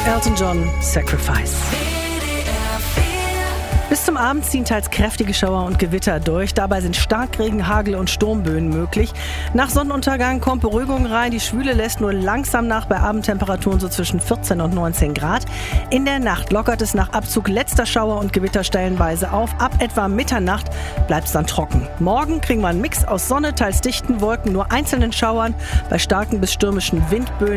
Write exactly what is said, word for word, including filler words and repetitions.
Elton John, Sacrifice. Bis zum Abend ziehen teils kräftige Schauer und Gewitter durch. Dabei sind Starkregen, Hagel und Sturmböen möglich. Nach Sonnenuntergang kommt Beruhigung rein. Die Schwüle lässt nur langsam nach bei Abendtemperaturen so zwischen vierzehn und neunzehn Grad. In der Nacht lockert es nach Abzug letzter Schauer und Gewitter stellenweise auf. Ab etwa Mitternacht bleibt es dann trocken. Morgen kriegen wir einen Mix aus Sonne, teils dichten Wolken, nur einzelnen Schauern bei starken bis stürmischen Windböen.